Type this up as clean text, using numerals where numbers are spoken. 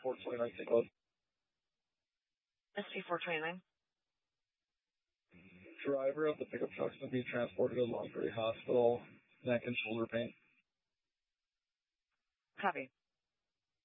429 St. Cloud. ST429. Driver of the pickup truck is being transported to Long Prairie Hospital, neck and shoulder pain. Copy.